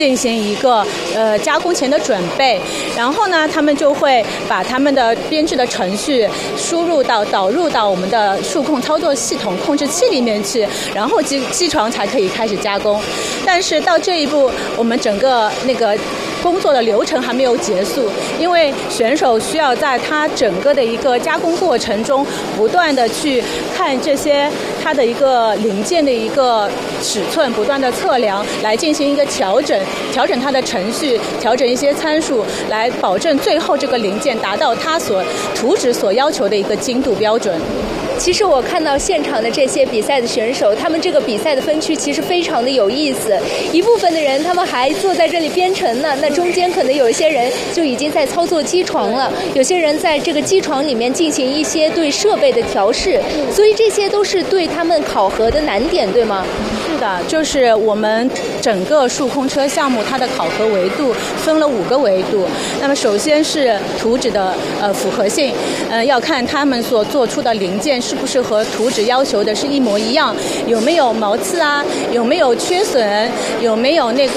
进行一个加工前的准备，然后呢，他们就会把他们的编制的程序导入到我们的数控操作系统控制器里面去，然后机床才可以开始加工。但是到这一步，我们整个那个工作的流程还没有结束，因为选手需要在他整个的一个加工过程中，不断的去看这些它的一个零件的一个尺寸，不断的测量，来进行一个调整它的程序，调整一些参数，来保证最后这个零件达到它图纸所要求的一个精度标准。 其实我看到现场的这些比赛的选手，他们这个比赛的分区其实非常的有意思。一部分的人他们还坐在这里编程呢，那中间可能有一些人就已经在操作机床了，有些人在这个机床里面进行一些对设备的调试，所以这些都是对他们考核的难点，对吗？ 是的，就是我们整个数控车项目它的考核维度分了5个维度。那么首先是图纸的符合性，要看他们所做出的零件是不是和图纸要求的是一模一样，有没有毛刺啊，有没有缺损，有没有那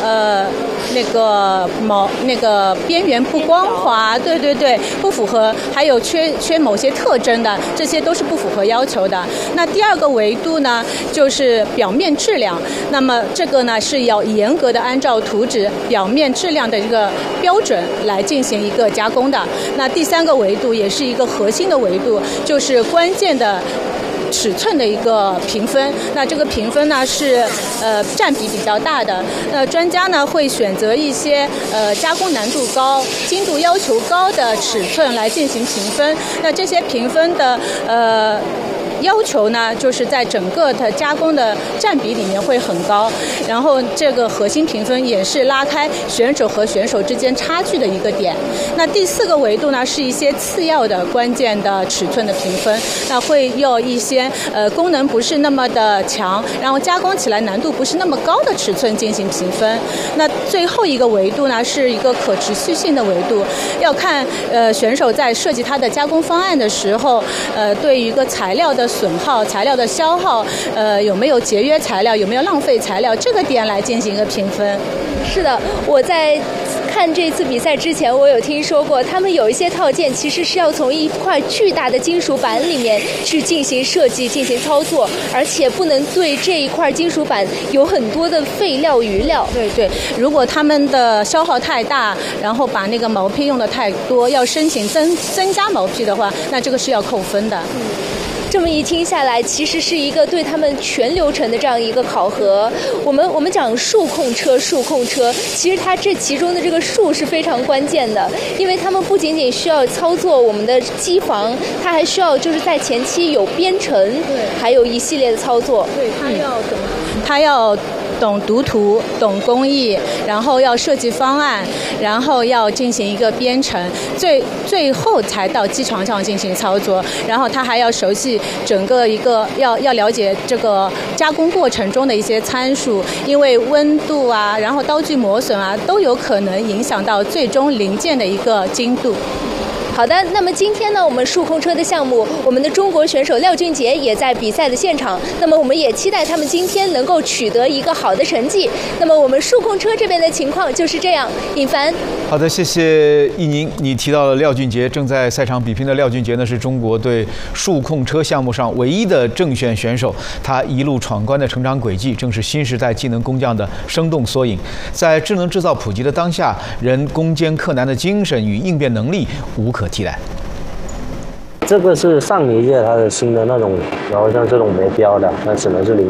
个边缘不光滑，对，不符合，还有缺某些特征的，这些都是不符合要求的。那第2个维度呢，就是表面质量。那么这个呢是要严格的按照图纸表面质量的这个标准来进行一个加工的。那第3个维度也是一个核心的维度，就是关键的尺寸的一个评分。那这个评分呢是占比比较大的。专家呢会选择一些加工难度高、精度要求高的尺寸来进行评分。那这些评分的要求呢，就是在整个的加工的占比里面会很高，然后这个核心评分也是拉开选手和选手之间差距的一个点。那第4个维度呢，是一些次要的关键的尺寸的评分，那会要一些功能不是那么的强，然后加工起来难度不是那么高的尺寸进行评分。那最后一个维度呢，是一个可持续性的维度，要看选手在设计他的加工方案的时候，对于一个材料的损耗、材料的消耗，有没有节约材料，有没有浪费材料，这个点来进行一个评分。 是的，我在看这次比赛之前，我有听说过，他们有一些套件其实是要从一块巨大的金属板里面去进行设计、进行操作，而且不能对这一块金属板有很多的废料、余料。 对，如果他们的消耗太大，然后把那个毛坯用的太多，要申请增加毛坯的话，那这个是要扣分的。 这么一听下来，其实是一个对他们全流程的这样一个考核。我们讲数控车，其实它这其中的这个数是非常关键的，因为他们不仅仅需要操作我们的机房，它还需要就是在前期有编程，还有一系列的操作。 对，他要懂读图，懂工艺，然后要设计方案，然后要进行一个编程，最后才到机床上进行操作。然后他还要熟悉整个一个要了解这个加工过程中的一些参数，因为温度啊，然后刀具磨损啊，都有可能影响到最终零件的一个精度。 好的，那么今天呢，我们数控车的项目，我们的中国选手廖俊杰也在比赛的现场。那么我们也期待他们今天能够取得一个好的成绩。那么我们数控车这边的情况就是这样。尹凡， 好的，谢谢易宁。你提到了廖俊杰，正在赛场比拼的廖俊杰呢，是中国队数控车项目上唯一的正选选手。他一路闯关的成长轨迹，正是新时代技能工匠的生动缩影。在智能制造普及的当下，人攻坚克难的精神与应变能力无可替代。 这个是上一届它的新的那种，然后像这种没标的，那只能是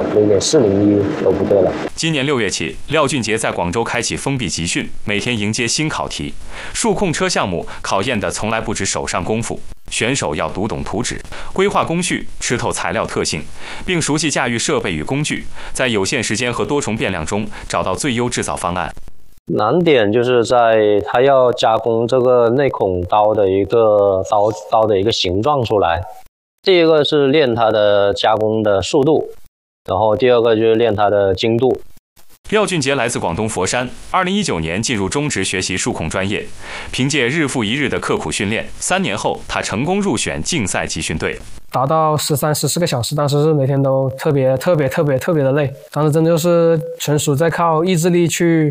0.401都不对了。 今年6月起，廖俊杰在广州开启封闭集训，每天迎接新考题。数控车项目考验的从来不止手上功夫，选手要读懂图纸，规划工序，吃透材料特性，并熟悉驾驭设备与工具，在有限时间和多重变量中找到最优制造方案。 难点就是在它要加工这个内孔刀的一个刀的一个形状出来。第一个是练它的加工的速度，然后第二个就是练它的精度。 廖俊杰来自广东佛山，2019年进入中职学习数控专业，凭借日复一日的刻苦训练，3年后他成功入选竞赛集训队。 达到13、14个小时，当时是每天都特别的累，当时真的就是纯属在靠意志力去